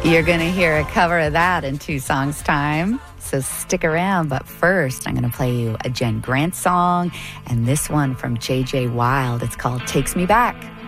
You're going to hear a cover of that in 2 songs' time. So stick around. But first, I'm going to play you a Jen Grant song and this one from J.J. Wild. It's called Takes Me Back.